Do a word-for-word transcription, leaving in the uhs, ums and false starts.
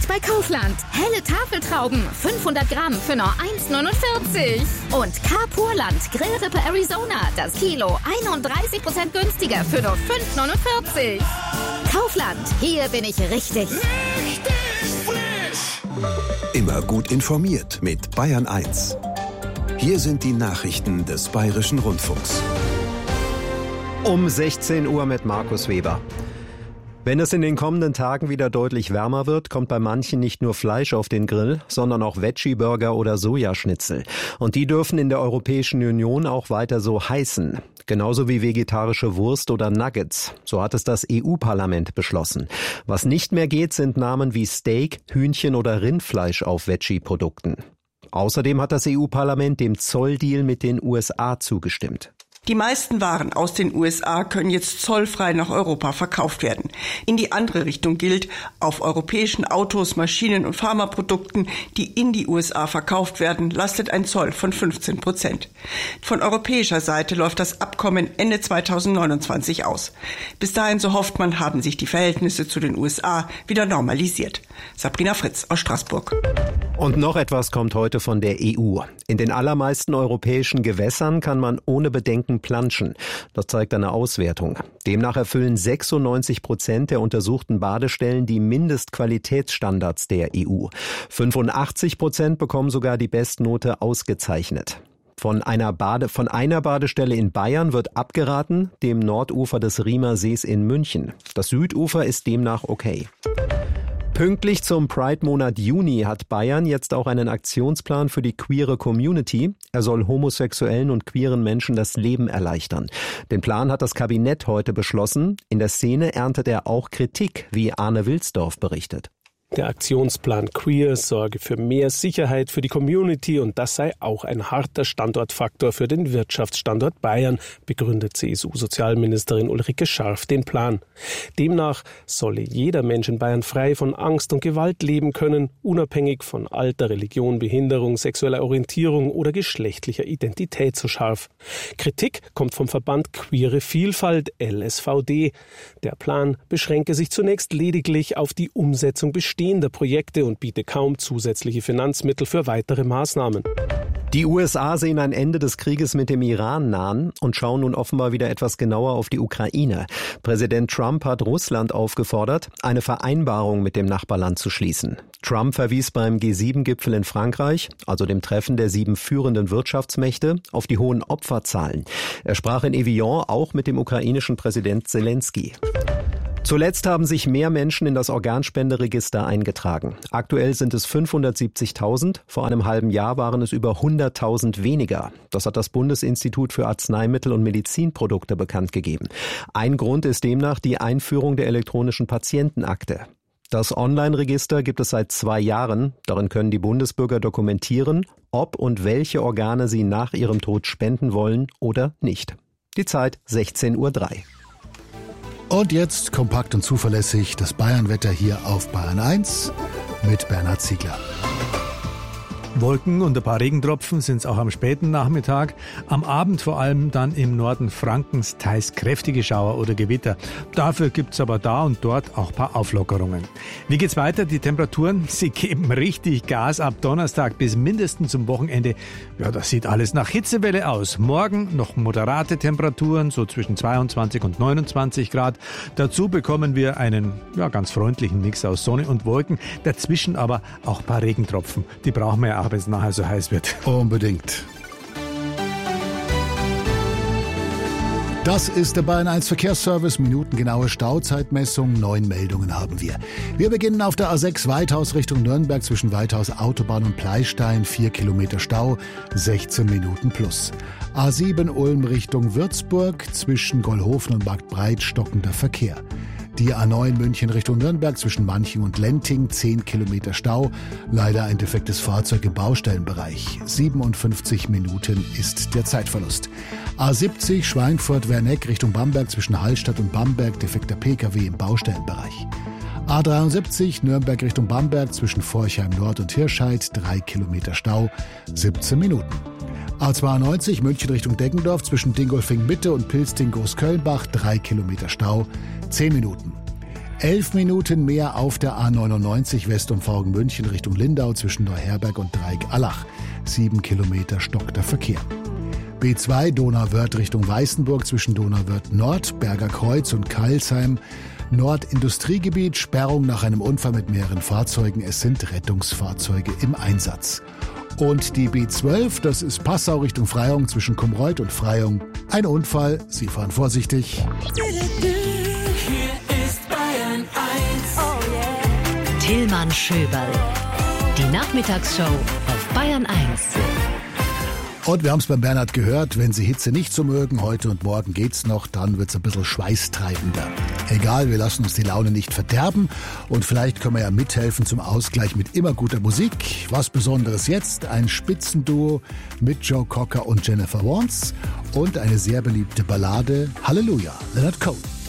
Jetzt bei Kaufland. Helle Tafeltrauben, fünfhundert Gramm für nur eins neunundvierzig. Und Carpurland Grillrippe Arizona, das Kilo einunddreißig Prozent günstiger für nur fünf neunundvierzig. Kaufland, hier bin ich richtig. Richtig frisch. Immer gut informiert mit Bayern eins. Hier sind die Nachrichten des Bayerischen Rundfunks. Um sechzehn Uhr mit Markus Weber. Wenn es in den kommenden Tagen wieder deutlich wärmer wird, kommt bei manchen nicht nur Fleisch auf den Grill, sondern auch Veggie-Burger oder Sojaschnitzel. Und die dürfen in der Europäischen Union auch weiter so heißen. Genauso wie vegetarische Wurst oder Nuggets. So hat es das E U-Parlament beschlossen. Was nicht mehr geht, sind Namen wie Steak, Hühnchen oder Rindfleisch auf Veggie-Produkten. Außerdem hat das E U-Parlament dem Zolldeal mit den U S A zugestimmt. Die meisten Waren aus den U S A können jetzt zollfrei nach Europa verkauft werden. In die andere Richtung gilt, auf europäischen Autos, Maschinen und Pharmaprodukten, die in die U S A verkauft werden, lastet ein Zoll von fünfzehn Prozent. Von europäischer Seite läuft das Abkommen Ende zweitausendneunundzwanzig aus. Bis dahin, so hofft man, haben sich die Verhältnisse zu den U S A wieder normalisiert. Sabrina Fritz aus Straßburg. Und noch etwas kommt heute von der E U. In den allermeisten europäischen Gewässern kann man ohne Bedenken planschen. Das zeigt eine Auswertung. Demnach erfüllen sechsundneunzig Prozent der untersuchten Badestellen die Mindestqualitätsstandards der E U. fünfundachtzig Prozent bekommen sogar die Bestnote ausgezeichnet. Von einer, Bade, von einer Badestelle in Bayern wird abgeraten, dem Nordufer des Riemer Sees in München. Das Südufer ist demnach okay. Pünktlich zum Pride-Monat Juni hat Bayern jetzt auch einen Aktionsplan für die queere Community. Er soll homosexuellen und queeren Menschen das Leben erleichtern. Den Plan hat das Kabinett heute beschlossen. In der Szene erntet er auch Kritik, wie Arne Wilsdorf berichtet. Der Aktionsplan Queer sorge für mehr Sicherheit für die Community und das sei auch ein harter Standortfaktor für den Wirtschaftsstandort Bayern, begründet C S U-Sozialministerin Ulrike Scharf den Plan. Demnach solle jeder Mensch in Bayern frei von Angst und Gewalt leben können, unabhängig von Alter, Religion, Behinderung, sexueller Orientierung oder geschlechtlicher Identität, so Scharf. Kritik kommt vom Verband Queere Vielfalt, L S V D. Der Plan beschränke sich zunächst lediglich auf die Umsetzung bestehender Projekte und biete kaum zusätzliche Finanzmittel für weitere Maßnahmen. Die U S A sehen ein Ende des Krieges mit dem Iran nahen und schauen nun offenbar wieder etwas genauer auf die Ukraine. Präsident Trump hat Russland aufgefordert, eine Vereinbarung mit dem Nachbarland zu schließen. Trump verwies beim G sieben Gipfel in Frankreich, also dem Treffen der sieben führenden Wirtschaftsmächte, auf die hohen Opferzahlen. Er sprach in Evian auch mit dem ukrainischen Präsident Zelensky. Zuletzt haben sich mehr Menschen in das Organspenderegister eingetragen. Aktuell sind es fünfhundertsiebzigtausend, vor einem halben Jahr waren es über hunderttausend weniger. Das hat das Bundesinstitut für Arzneimittel und Medizinprodukte bekannt gegeben. Ein Grund ist demnach die Einführung der elektronischen Patientenakte. Das Online-Register gibt es seit zwei Jahren. Darin können die Bundesbürger dokumentieren, ob und welche Organe sie nach ihrem Tod spenden wollen oder nicht. Die Zeit sechzehn Uhr drei. Und jetzt kompakt und zuverlässig das Bayernwetter hier auf Bayern eins mit Bernhard Ziegler. Wolken und ein paar Regentropfen sind es auch am späten Nachmittag. Am Abend vor allem dann im Norden Frankens teils kräftige Schauer oder Gewitter. Dafür gibt's aber da und dort auch ein paar Auflockerungen. Wie geht's weiter? Die Temperaturen, sie geben richtig Gas ab Donnerstag bis mindestens zum Wochenende. Ja, das sieht alles nach Hitzewelle aus. Morgen noch moderate Temperaturen, so zwischen zweiundzwanzig und neunundzwanzig Grad. Dazu bekommen wir einen ja, ganz freundlichen Mix aus Sonne und Wolken. Dazwischen aber auch ein paar Regentropfen. Die brauchen wir ja, wenn es nachher so heiß wird. Unbedingt. Das ist der Bayern eins Verkehrsservice, minutengenaue Stauzeitmessung, neun Meldungen haben wir. Wir beginnen auf der A sechs Weithaus Richtung Nürnberg zwischen Weithaus Autobahn und Pleistein, vier Kilometer Stau, sechzehn Minuten plus. A sieben Ulm Richtung Würzburg zwischen Gollhofen und Marktbreit stockender Verkehr. Die A neun München Richtung Nürnberg zwischen Manching und Lenting, zehn Kilometer Stau. Leider ein defektes Fahrzeug im Baustellenbereich. siebenundfünfzig Minuten ist der Zeitverlust. A siebzig Schweinfurt-Werneck Richtung Bamberg zwischen Hallstatt und Bamberg, defekter P K W im Baustellenbereich. A dreiundsiebzig Nürnberg Richtung Bamberg zwischen Forchheim Nord und Hirscheid, drei Kilometer Stau, siebzehn Minuten. A zweiundneunzig München Richtung Deggendorf zwischen Dingolfing Mitte und Pilsting Großkölnbach, drei Kilometer Stau, zehn Minuten. Elf Minuten mehr auf der A neunundneunzig Westumfahrung München Richtung Lindau zwischen Neuherberg und Dreieck-Allach. Sieben Kilometer stockt der Verkehr. B zwei Donauwörth Richtung Weißenburg zwischen Donauwörth Nord, Berger Kreuz und Keilsheim. Nordindustriegebiet, Sperrung nach einem Unfall mit mehreren Fahrzeugen. Es sind Rettungsfahrzeuge im Einsatz. Und die B zwölf, das ist Passau Richtung Freyung zwischen Kumreuth und Freyung. Ein Unfall, Sie fahren vorsichtig. Hier ist Bayern eins. Oh yeah. Tillmann Schöberl. Die Nachmittagsshow auf Bayern eins. Und wir haben es beim Bernhard gehört, wenn Sie Hitze nicht so mögen, heute und morgen geht's noch, dann wird's ein bisschen schweißtreibender. Egal, wir lassen uns die Laune nicht verderben und vielleicht können wir ja mithelfen zum Ausgleich mit immer guter Musik. Was Besonderes jetzt, ein Spitzenduo mit Joe Cocker und Jennifer Warnes und eine sehr beliebte Ballade, Halleluja, Leonard Cohen.